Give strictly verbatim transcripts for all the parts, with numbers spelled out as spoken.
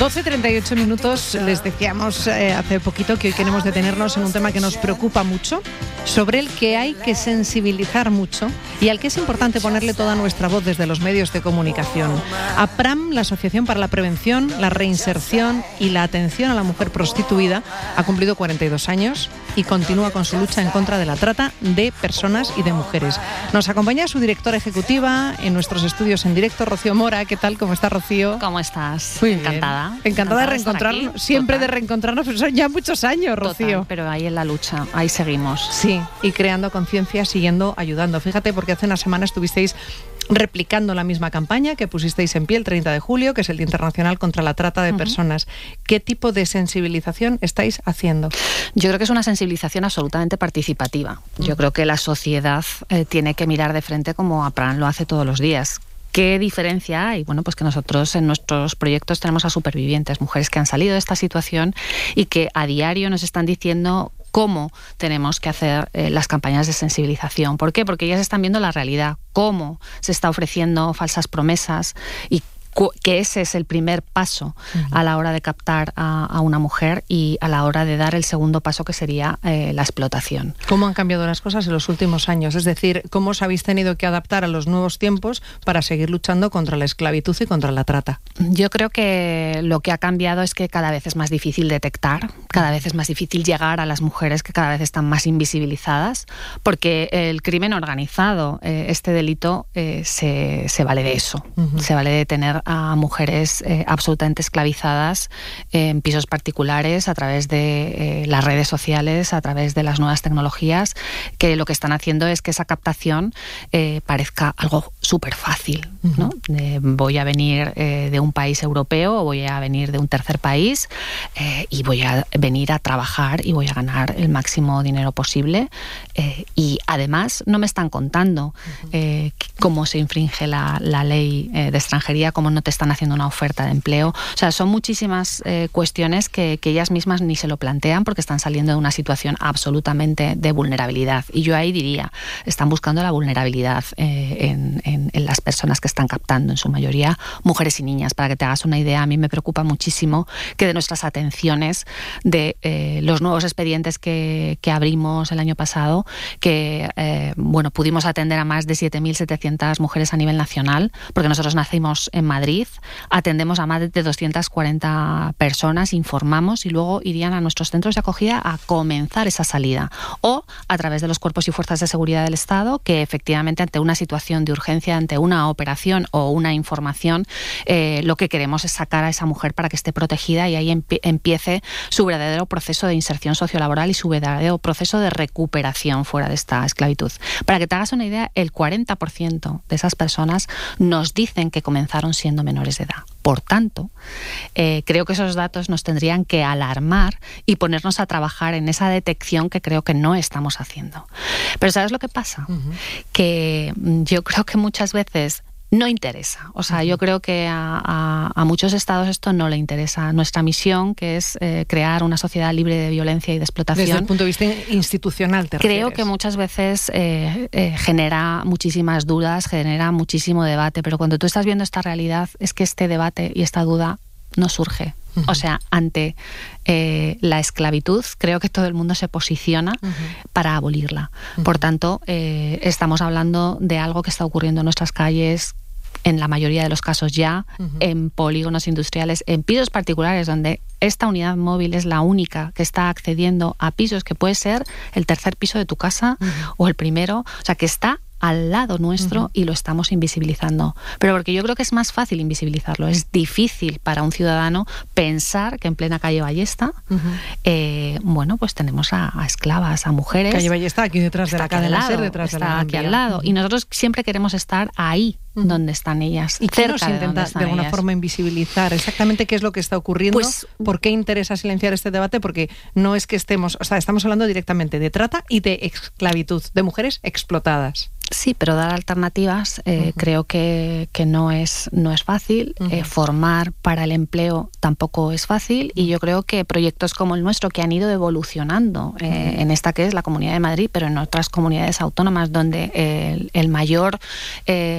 doce treinta y ocho minutos. Les decíamos eh, hace poquito que hoy queremos detenernos en un tema que nos preocupa mucho, sobre el que hay que sensibilizar mucho y al que es importante ponerle toda nuestra voz desde los medios de comunicación. APRAM, la Asociación para la Prevención, la Reinserción y la Atención a la Mujer Prostituida, ha cumplido cuarenta y dos años y continúa con su lucha en contra de la trata de personas y de mujeres. Nos acompaña su directora ejecutiva en nuestros estudios en directo, Rocío Mora. ¿Qué tal? ¿Cómo está, Rocío? ¿Cómo estás? Muy encantada. Bien. Encantada de reencontrarnos, siempre Total. de reencontrarnos, pero son ya muchos años, Rocío. Total, pero ahí en la lucha, ahí seguimos. Sí, y creando conciencia, siguiendo ayudando. Fíjate, porque hace una semana estuvisteis replicando la misma campaña que pusisteis en pie el treinta de julio, que es el Día Internacional contra la Trata de uh-huh. Personas. ¿Qué tipo de sensibilización estáis haciendo? Yo creo que es una sensibilización absolutamente participativa. Uh-huh. Yo creo que la sociedad eh, tiene que mirar de frente como APRAM lo hace todos los días. ¿Qué diferencia hay? Bueno, pues que nosotros en nuestros proyectos tenemos a supervivientes, mujeres que han salido de esta situación y que a diario nos están diciendo cómo tenemos que hacer eh, las campañas de sensibilización. ¿Por qué? Porque ellas están viendo la realidad, cómo se está ofreciendo falsas promesas y que ese es el primer paso uh-huh. a la hora de captar a, a una mujer y a la hora de dar el segundo paso, que sería eh, la explotación. ¿Cómo han cambiado las cosas en los últimos años? Es decir, ¿cómo os habéis tenido que adaptar a los nuevos tiempos para seguir luchando contra la esclavitud y contra la trata? Yo creo que lo que ha cambiado es que cada vez es más difícil detectar, cada vez es más difícil llegar a las mujeres que cada vez están más invisibilizadas, porque el crimen organizado, eh, este delito, eh, se, se vale de eso, uh-huh. se vale de tener a mujeres eh, absolutamente esclavizadas eh, en pisos particulares a través de eh, las redes sociales, a través de las nuevas tecnologías, que lo que están haciendo es que esa captación eh, parezca algo súper fácil, ¿no? Uh-huh. Eh, voy a venir eh, de un país europeo o voy a venir de un tercer país eh, y voy a venir a trabajar y voy a ganar el máximo dinero posible eh, y además no me están contando eh, cómo se infringe la, la ley eh, de extranjería, cómo no te están haciendo una oferta de empleo. O sea, son muchísimas eh, cuestiones que, que ellas mismas ni se lo plantean porque están saliendo de una situación absolutamente de vulnerabilidad. Y yo ahí diría, están buscando la vulnerabilidad eh, en, en, en las personas que están captando, en su mayoría mujeres y niñas. Para que te hagas una idea, a mí me preocupa muchísimo que de nuestras atenciones, de eh, los nuevos expedientes que, que abrimos el año pasado, que eh, bueno, pudimos atender a más de siete mil setecientas mujeres a nivel nacional, porque nosotros nacimos en Madrid, atendemos a más de doscientas cuarenta personas, informamos y luego irían a nuestros centros de acogida a comenzar esa salida. O a través de los cuerpos y fuerzas de seguridad del Estado, que efectivamente ante una situación de urgencia, ante una operación o una información, eh, lo que queremos es sacar a esa mujer para que esté protegida y ahí empie- empiece su verdadero proceso de inserción sociolaboral y su verdadero proceso de recuperación fuera de esta esclavitud. Para que te hagas una idea, el cuarenta por ciento de esas personas nos dicen que comenzaron siendo menores de edad. Por tanto, eh, creo que esos datos nos tendrían que alarmar y ponernos a trabajar en esa detección que creo que no estamos haciendo. Pero ¿sabes lo que pasa? Uh-huh. Que yo creo que muchas veces no interesa. O sea, yo creo que a, a, a muchos estados esto no le interesa. Nuestra misión, que es eh, crear una sociedad libre de violencia y de explotación. Desde el punto de vista institucional, ¿te creo refieres? Que muchas veces eh, eh, genera muchísimas dudas, genera muchísimo debate, pero cuando tú estás viendo esta realidad, es que este debate y esta duda no surge. Uh-huh. O sea, ante eh, la esclavitud, creo que todo el mundo se posiciona uh-huh. para abolirla. Uh-huh. Por tanto, eh, estamos hablando de algo que está ocurriendo en nuestras calles, en la mayoría de los casos ya, uh-huh. en polígonos industriales, en pisos particulares, donde esta unidad móvil es la única que está accediendo a pisos que puede ser el tercer piso de tu casa uh-huh. o el primero, o sea, que está al lado nuestro uh-huh. y lo estamos invisibilizando. Pero porque yo creo que es más fácil invisibilizarlo. Es difícil para un ciudadano pensar que en plena calle Ballesta, uh-huh. eh, bueno, pues tenemos a, a esclavas, a mujeres. Calle Ballesta, aquí detrás de la cadena SER, detrás de la Está aquí al lado. Uh-huh. Y nosotros siempre queremos estar ahí, uh-huh. donde están ellas. ¿Y qué nos intenta de, de alguna ellas? forma invisibilizar? Exactamente qué es lo que está ocurriendo. Pues, ¿por qué interesa silenciar este debate? Porque no es que estemos, o sea, estamos hablando directamente de trata y de esclavitud, de mujeres explotadas. Sí, pero dar alternativas eh, uh-huh. creo que, que no es, no es fácil. Uh-huh. Eh, formar para el empleo tampoco es fácil y yo creo que proyectos como el nuestro, que han ido evolucionando eh, uh-huh. en esta que es la Comunidad de Madrid, pero en otras comunidades autónomas donde el, el mayor eh,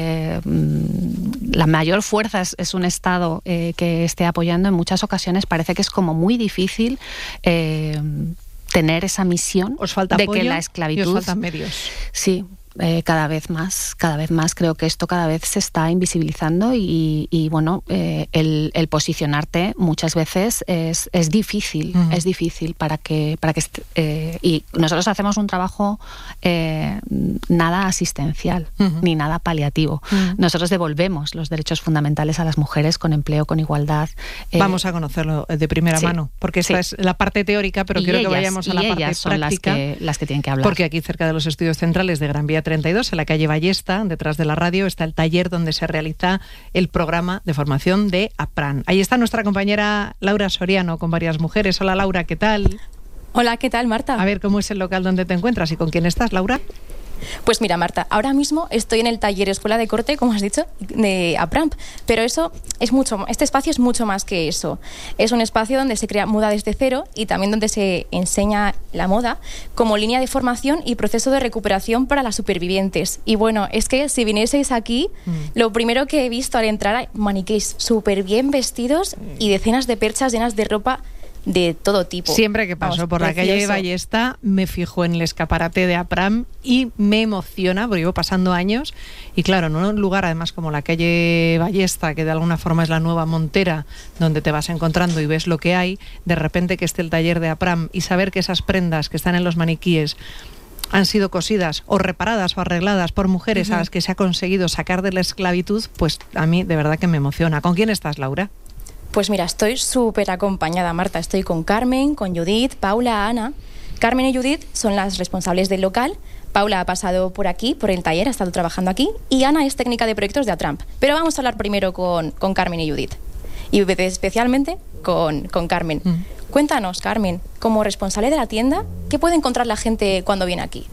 la mayor fuerza es, es un Estado eh, que esté apoyando, en muchas ocasiones parece que es como muy difícil eh, tener esa misión. ¿Os falta de apoyo que la esclavitud, y os faltan medios? Sí. Eh, cada vez más, cada vez más creo que esto cada vez se está invisibilizando y, y bueno, eh, el, el posicionarte muchas veces es, es difícil, uh-huh. es difícil para que, para que eh, y nosotros hacemos un trabajo eh, nada asistencial, uh-huh. ni nada paliativo. Uh-huh. Nosotros devolvemos los derechos fundamentales a las mujeres con empleo, con igualdad. Eh, Vamos a conocerlo de primera sí, mano, porque esta sí. es la parte teórica, pero y quiero ellas, que vayamos a la parte ellas son práctica. Las que, las que tienen que hablar. Porque aquí cerca de los estudios centrales de Gran Vía treinta y dos, en la calle Ballesta, detrás de la radio, está el taller donde se realiza el programa de formación de APRAN. Ahí está nuestra compañera Laura Soriano con varias mujeres. Hola Laura, ¿qué tal? Hola, ¿qué tal, Marta? A ver, ¿cómo es el local donde te encuentras y con quién estás, Laura? Pues mira, Marta, ahora mismo estoy en el taller Escuela de Corte, como has dicho, de APRAN, pero eso es mucho, este espacio es mucho más que eso. Es un espacio donde se crea moda desde cero y también donde se enseña la moda como línea de formación y proceso de recuperación para las supervivientes. Y bueno, es que si vinieseis aquí, mm. lo primero que he visto al entrar hay maniquís súper bien vestidos y decenas de perchas llenas de ropa de todo tipo. Siempre que paso Vamos, por precioso. la calle Ballesta me fijo en el escaparate de APRAN y me emociona, porque llevo pasando años y claro, en un lugar además como la calle Ballesta, que de alguna forma es la nueva Montera, donde te vas encontrando y ves lo que hay, de repente que esté el taller de APRAN y saber que esas prendas que están en los maniquíes han sido cosidas o reparadas o arregladas por mujeres uh-huh. a las que se ha conseguido sacar de la esclavitud, pues a mí de verdad que me emociona. ¿Con quién estás, Laura? Pues mira, estoy súper acompañada, Marta. Estoy con Carmen, con Judith, Paula, Ana. Carmen y Judith son las responsables del local. Paula ha pasado por aquí, por el taller, ha estado trabajando aquí. Y Ana es técnica de proyectos de APRAN. Pero vamos a hablar primero con, con Carmen y Judith. Y especialmente con, con Carmen. Mm. Cuéntanos, Carmen, como responsable de la tienda, ¿qué puede encontrar la gente cuando viene aquí?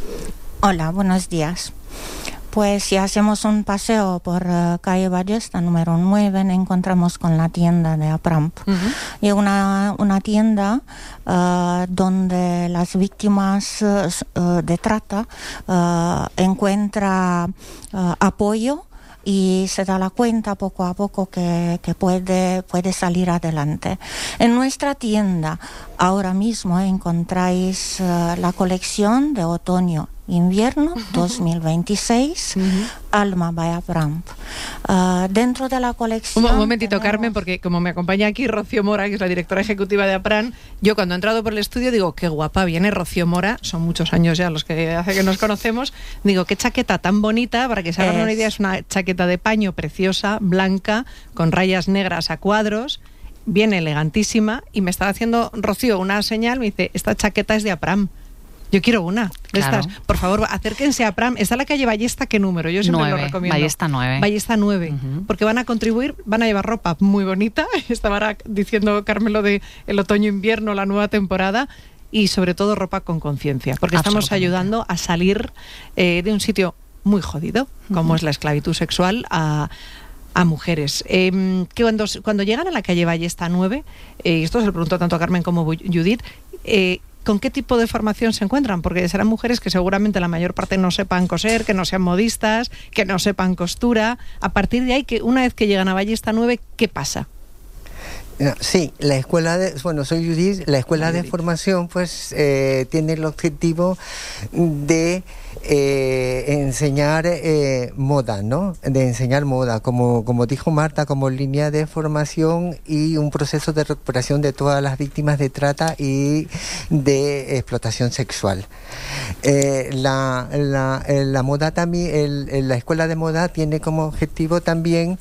Hola, buenos días. Pues si hacemos un paseo por uh, calle Ballesta número nueve, encontramos con la tienda de APRAN. Uh-huh. Y una, una tienda uh, donde las víctimas uh, de trata uh, encuentran uh, apoyo y se da la cuenta poco a poco que, que puede, puede salir adelante. En nuestra tienda ahora mismo encontráis uh, la colección de otoño invierno dos mil veintiséis, uh-huh. Alma by APRAN. Uh, dentro de la colección... Un, un momentito, tenemos... Carmen, porque como me acompaña aquí Rocío Mora, que es la directora ejecutiva de APRAN, yo cuando he entrado por el estudio digo, qué guapa viene Rocío Mora, son muchos años ya los que hace que nos conocemos, digo, qué chaqueta tan bonita, para que se hagan es... una idea, es una chaqueta de paño preciosa, blanca, con rayas negras a cuadros, bien elegantísima, y me estaba haciendo Rocío una señal, me dice, esta chaqueta es de APRAN. Yo quiero una de claro. estas. Por favor, acérquense a APRAN. Está en la calle Ballesta, ¿qué número? Yo siempre nueve, lo recomiendo. Ballesta nueve. Ballesta nueve. Uh-huh. Porque van a contribuir, van a llevar ropa muy bonita. Estaba ahora diciendo Carmelo de el otoño-invierno, la nueva temporada. Y sobre todo ropa con conciencia. Porque estamos ayudando a salir eh, de un sitio muy jodido, como uh-huh. es la esclavitud sexual, a... a mujeres. Eh, que cuando, cuando llegan a la calle Ballesta nueve, eh, y esto se lo pregunto tanto a Carmen como a Judith, eh, ¿con qué tipo de formación se encuentran? Porque serán mujeres que seguramente la mayor parte no sepan coser, que no sean modistas, que no sepan costura. A partir de ahí, que una vez que llegan a Ballesta nueve, ¿qué pasa? Sí, la escuela de, bueno, soy Judith, la escuela Judith. de formación pues eh, tiene el objetivo de eh, enseñar eh, moda, ¿no? De enseñar moda, como, como dijo Marta, como línea de formación y un proceso de recuperación de todas las víctimas de trata y de explotación sexual. Eh, la, la, la moda también, el, el, la escuela de moda tiene como objetivo también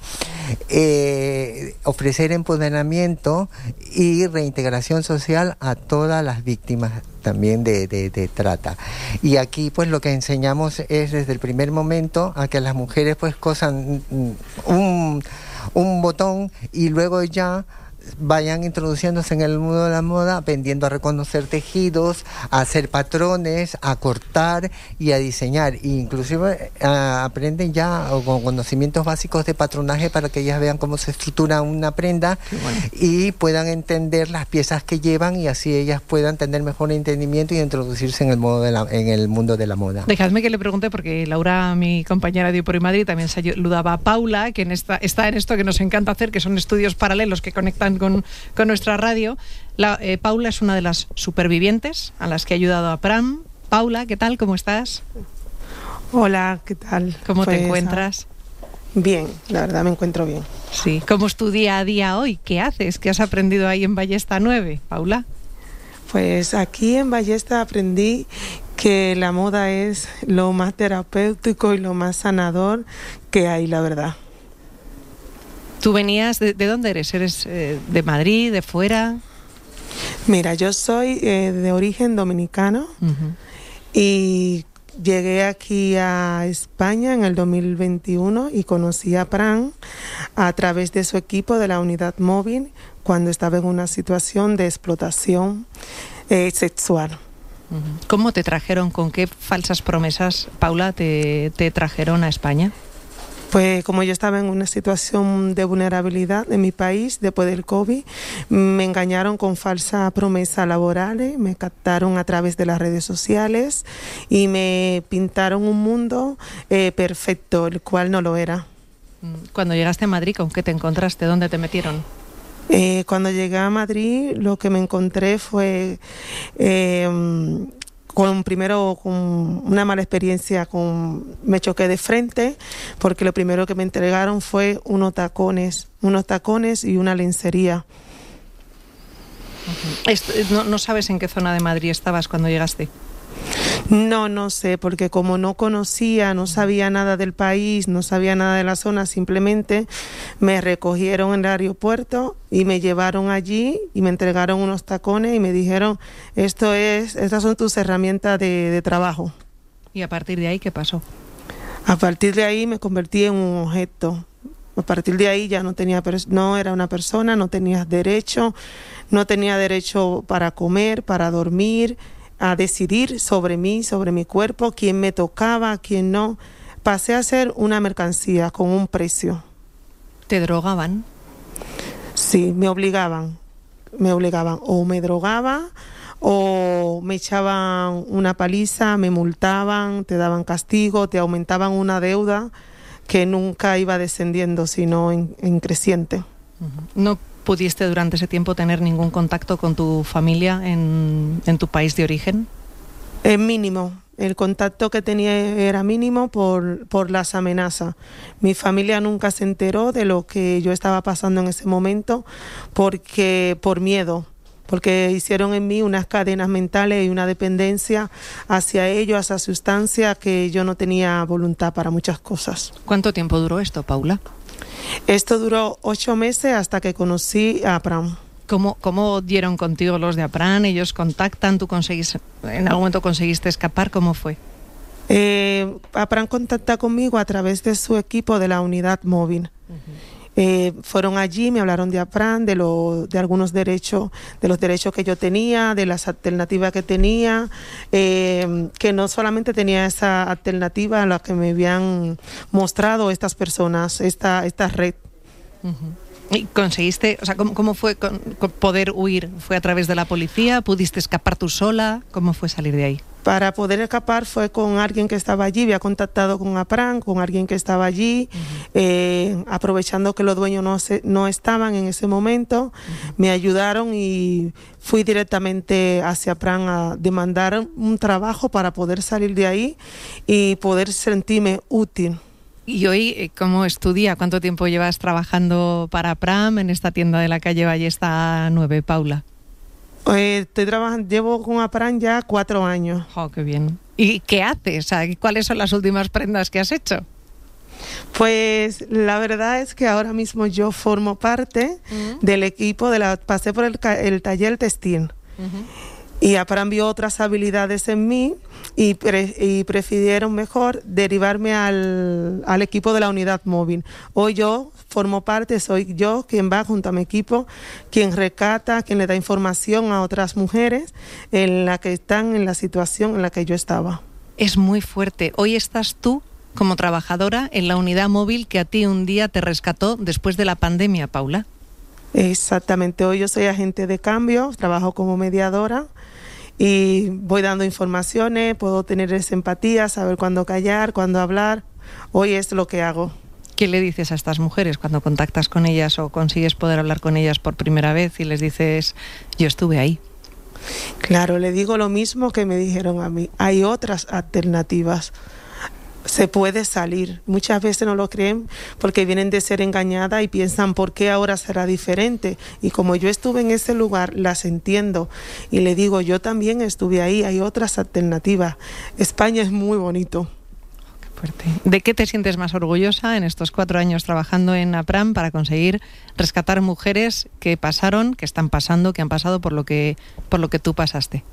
eh, ofrecer empoderamiento y reintegración social a todas las víctimas también de, de, de trata. Y aquí pues lo que enseñamos es desde el primer momento a que las mujeres pues cosan un, un botón y luego ya vayan introduciéndose en el mundo de la moda, aprendiendo a reconocer tejidos, a hacer patrones, a cortar y a diseñar. E inclusive a, aprenden ya con conocimientos básicos de patronaje para que ellas vean cómo se estructura una prenda bueno. y puedan entender las piezas que llevan, y así ellas puedan tener mejor entendimiento y introducirse en el, modo de la, en el mundo de la moda. Dejadme que le pregunte, porque Laura, mi compañera de Opor y Madrid, también saludaba a Paula, que en esta, está en esto que nos encanta hacer, que son estudios paralelos que conectan con, con nuestra radio. La, eh, Paula es una de las supervivientes a las que ha ayudado a Pram. Paula, ¿qué tal? ¿Cómo estás? Hola, ¿qué tal? ¿Cómo pues, te encuentras? Bien, la verdad me encuentro bien. Sí. ¿Cómo es tu día a día hoy? ¿Qué haces? ¿Qué has aprendido ahí en Ballesta nueve, Paula? Pues aquí en Ballesta aprendí que la moda es lo más terapéutico y lo más sanador que hay, la verdad. ¿Tú venías, de, de dónde eres? ¿Eres eh, de Madrid, de fuera? Mira, yo soy eh, de origen dominicano uh-huh. y llegué aquí a España en el dos mil veintiuno y conocí a Pram a través de su equipo de la unidad móvil cuando estaba en una situación de explotación eh, sexual. Uh-huh. ¿Cómo te trajeron, con qué falsas promesas, Paula, te, te trajeron a España? Pues como yo estaba en una situación de vulnerabilidad en mi país después del COVID, me engañaron con falsas promesas laborales, me captaron a través de las redes sociales y me pintaron un mundo eh, perfecto, el cual no lo era. Cuando llegaste a Madrid, ¿con qué te encontraste? ¿Dónde te metieron? Eh, cuando llegué a Madrid, lo que me encontré fue... Eh, Con primero con una mala experiencia, con me choqué de frente porque lo primero que me entregaron fue unos tacones, unos tacones y una lencería. Uh-huh. Esto, no, ¿No sabes en qué zona de Madrid estabas cuando llegaste? No, no sé, porque como no conocía, no sabía nada del país, no sabía nada de la zona, simplemente me recogieron en el aeropuerto y me llevaron allí y me entregaron unos tacones y me dijeron, esto es, estas son tus herramientas de, de trabajo. ¿Y a partir de ahí qué pasó? A partir de ahí me convertí en un objeto. A partir de ahí ya no tenía, no era una persona, no tenía derecho, no tenía derecho para comer, para dormir, a decidir sobre mí, sobre mi cuerpo, quién me tocaba, quién no. Pasé a ser una mercancía con un precio. ¿Te drogaban? Sí, me obligaban, me obligaban. O me drogaba, o me echaban una paliza, me multaban, te daban castigo, te aumentaban una deuda que nunca iba descendiendo, sino en, en creciente. Uh-huh. ¿No pudiste durante ese tiempo tener ningún contacto con tu familia en, en tu país de origen? Es mínimo. El contacto que tenía era mínimo por, por las amenazas. Mi familia nunca se enteró de lo que yo estaba pasando en ese momento porque por miedo, porque hicieron en mí unas cadenas mentales y una dependencia hacia ello, hacia sustancia, que yo no tenía voluntad para muchas cosas. ¿Cuánto tiempo duró esto, Paula? Esto duró ocho meses hasta que conocí a Pram. ¿Cómo, ¿Cómo dieron contigo los de APRAM? ¿Ellos contactan? ¿Tú conseguís, en algún momento conseguiste escapar? ¿Cómo fue? Eh, APRAM contacta conmigo a través de su equipo de la unidad móvil. Uh-huh. Eh, fueron allí, me hablaron de APRAM, de, lo, de algunos derechos, de los derechos que yo tenía, de las alternativas que tenía, eh, que no solamente tenía esa alternativa a la que me habían mostrado estas personas, esta, esta red. Uh-huh. ¿Y conseguiste, o sea, cómo, cómo fue con, con poder huir? ¿Fue a través de la policía? ¿Pudiste escapar tú sola? ¿Cómo fue salir de ahí? Para poder escapar fue con alguien que estaba allí, había contactado con APRAM, con alguien que estaba allí, uh-huh. eh, aprovechando que los dueños no, se, no estaban en ese momento, uh-huh. me ayudaron y fui directamente hacia APRAM a demandar un trabajo para poder salir de ahí y poder sentirme útil. Y hoy, ¿cómo es tu día? ¿Cuánto tiempo llevas trabajando para APRAM en esta tienda de la calle Ballesta nueve, Paula? Eh, estoy trabajando, llevo con APRAM ya cuatro años. Oh, qué bien. ¿Y qué haces? O sea, ¿cuáles son las últimas prendas que has hecho? Pues la verdad es que ahora mismo yo formo parte uh-huh. del equipo de la, pasé por el, el taller textil. Uh-huh. Y APRAM vio otras habilidades en mí y, pre, y prefirieron mejor derivarme al, al equipo de la unidad móvil. Hoy yo formo parte, soy yo quien va junto a mi equipo, quien recata, quien le da información a otras mujeres en la que están en la situación en la que yo estaba. Es muy fuerte. Hoy estás tú como trabajadora en la unidad móvil que a ti un día te rescató después de la pandemia, Paula. Exactamente, hoy yo soy agente de cambio, trabajo como mediadora y voy dando informaciones, puedo tener esa empatía, saber cuándo callar, cuándo hablar. Hoy es lo que hago. ¿Qué le dices a estas mujeres cuando contactas con ellas o consigues poder hablar con ellas por primera vez y les dices, yo estuve ahí? Claro, le digo lo mismo que me dijeron a mí, hay otras alternativas. Se puede salir. Muchas veces no lo creen porque vienen de ser engañadas y piensan por qué ahora será diferente. Y como yo estuve en ese lugar, las entiendo. Y le digo, yo también estuve ahí, hay otras alternativas. España es muy bonito. Qué fuerte. ¿De qué te sientes más orgullosa en estos cuatro años trabajando en APRAM para conseguir rescatar mujeres que pasaron, que están pasando, que han pasado por lo que, por lo que tú pasaste?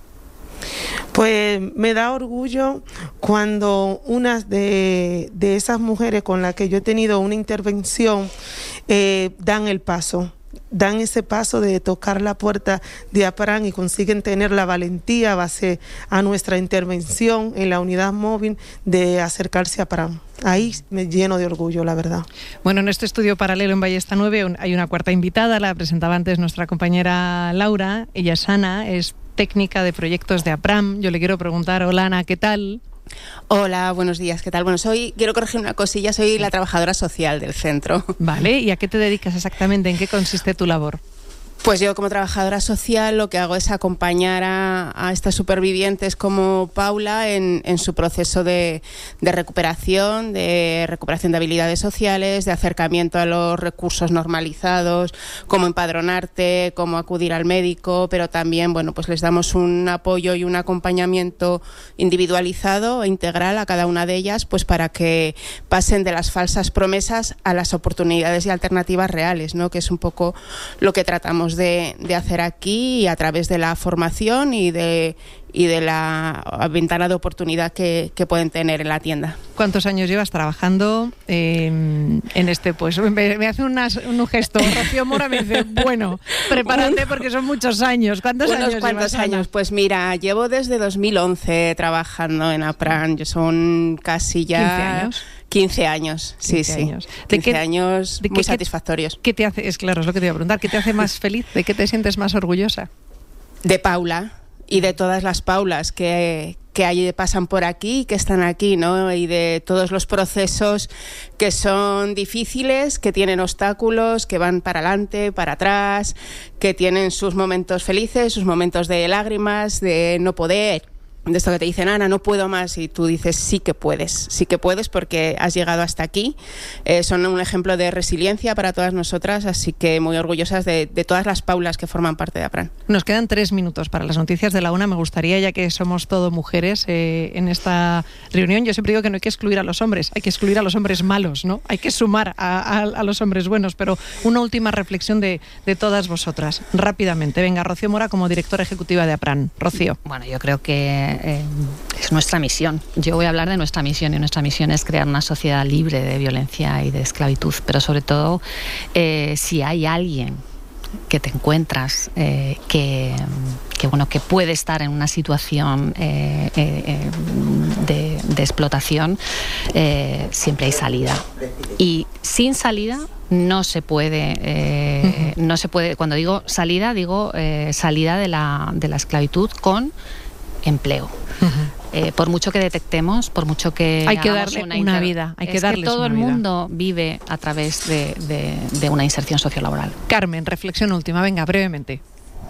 Pues me da orgullo cuando unas de, de esas mujeres con las que yo he tenido una intervención eh, dan el paso, dan ese paso de tocar la puerta de APRAM y consiguen tener la valentía base a nuestra intervención en la unidad móvil de acercarse a APRAM. Ahí me lleno de orgullo, la verdad. Bueno, en este estudio paralelo en Ballesta nueve hay una cuarta invitada, la presentaba antes nuestra compañera Laura. Ella es Ana, es técnica de proyectos de APRAM. Yo le quiero preguntar, hola Ana, ¿qué tal? Hola, buenos días, ¿qué tal? Bueno, soy, quiero corregir una cosilla, soy sí. la trabajadora social del centro. Vale, ¿y a qué te dedicas exactamente? ¿En qué consiste tu labor? Pues yo como trabajadora social lo que hago es acompañar a, a estas supervivientes como Paula en, en su proceso de, de recuperación, de recuperación de habilidades sociales, de acercamiento a los recursos normalizados, cómo empadronarte, cómo acudir al médico, pero también, bueno, pues les damos un apoyo y un acompañamiento individualizado e integral a cada una de ellas, pues para que pasen de las falsas promesas a las oportunidades y alternativas reales, ¿no? Que es un poco lo que tratamos De, de hacer aquí y a través de la formación y de, y de la ventana de oportunidad que, que pueden tener en la tienda. ¿Cuántos años llevas trabajando eh, en este pues? Me, me hace unas, un gesto, Rocío Mora me dice, bueno, prepárate porque son muchos años. ¿Cuántos Unos años cuantos llevas, años? Ana? Pues mira, llevo desde dos mil once trabajando en APRAM, yo son casi ya... ¿quince años? quince años, sí, quince sí. Años. quince qué, años de muy qué, satisfactorios. ¿Qué te hace? Es claro, es lo que te iba a preguntar. ¿Qué te hace más feliz? ¿De qué te sientes más orgullosa? De Paula y de todas las Paulas que, que hay, pasan por aquí, que están aquí, ¿no? Y de todos los procesos que son difíciles, que tienen obstáculos, que van para adelante, para atrás, que tienen sus momentos felices, sus momentos de lágrimas, de no poder... De esto que te dicen, Ana, no puedo más, y tú dices, sí que puedes, sí que puedes porque has llegado hasta aquí. Eh, son un ejemplo de resiliencia para todas nosotras, así que muy orgullosas de, de todas las Paulas que forman parte de APRAM. Nos quedan tres minutos para las noticias de la una. Me gustaría, ya que somos todo mujeres eh, en esta reunión, yo siempre digo que no hay que excluir a los hombres, hay que excluir a los hombres malos, ¿no? Hay que sumar a, a, a los hombres buenos, pero una última reflexión de, de todas vosotras, rápidamente. Venga, Rocío Mora como directora ejecutiva de APRAM. Rocío. Bueno, yo creo que Eh, es nuestra misión. Yo voy a hablar de nuestra misión y nuestra misión es crear una sociedad libre de violencia y de esclavitud, pero sobre todo eh, si hay alguien que te encuentras eh, que, que bueno que puede estar en una situación eh, eh, de, de explotación, eh, siempre hay salida, y sin salida no se puede eh, uh-huh. no se puede, cuando digo salida digo eh, salida de la, de la esclavitud con empleo. Uh-huh. Eh, por mucho que detectemos, por mucho que hay que darle una, una vida, hay que es darles que todo una el vida. mundo vive a través de, de, de una inserción sociolaboral. Carmen, reflexión última, venga, brevemente.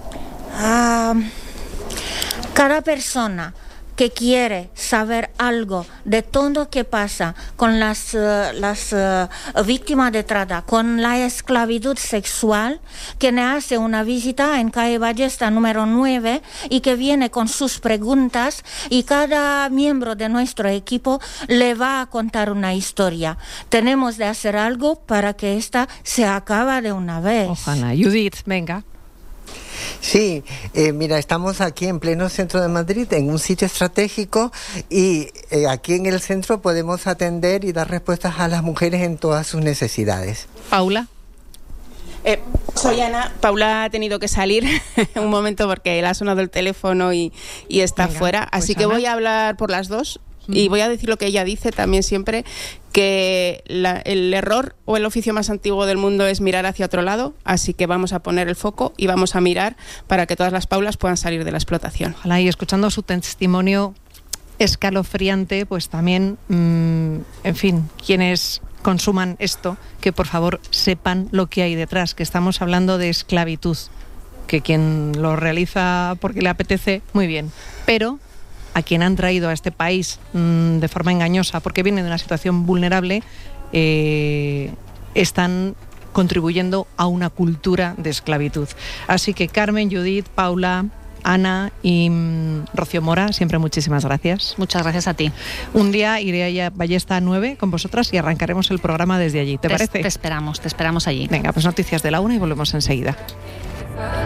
Uh, cada persona que quiere saber algo de todo lo que pasa con las, uh, las uh, víctimas de trata, con la esclavitud sexual, que le hace una visita en calle Ballesta número nueve y que viene con sus preguntas, y cada miembro de nuestro equipo le va a contar una historia. Tenemos de hacer algo para que esta se acabe de una vez. Ojalá. Judith, venga. Sí, eh, mira, estamos aquí en pleno centro de Madrid, en un sitio estratégico, y eh, aquí en el centro podemos atender y dar respuestas a las mujeres en todas sus necesidades. Paula. Eh, soy Ana. Paula ha tenido que salir un momento porque le ha sonado el teléfono y, y está Venga, fuera, así pues que Ana. Voy a hablar por las dos. Y voy a decir lo que ella dice también siempre, que la, el error o el oficio más antiguo del mundo es mirar hacia otro lado, así que vamos a poner el foco y vamos a mirar para que todas las Paulas puedan salir de la explotación. Ojalá, y escuchando su testimonio escalofriante, pues también, mmm, en fin, quienes consuman esto, que por favor sepan lo que hay detrás, que estamos hablando de esclavitud, que quien lo realiza porque le apetece, muy bien, pero a quien han traído a este país mmm, de forma engañosa porque viene de una situación vulnerable, eh, están contribuyendo a una cultura de esclavitud. Así que Carmen, Judith, Paula, Ana y mmm, Rocío Mora, siempre muchísimas gracias. Muchas gracias a ti. Un día iré a Ballesta nueve con vosotras y arrancaremos el programa desde allí. ¿Te, te parece? Te esperamos, te esperamos allí. Venga, pues noticias de la una y volvemos enseguida.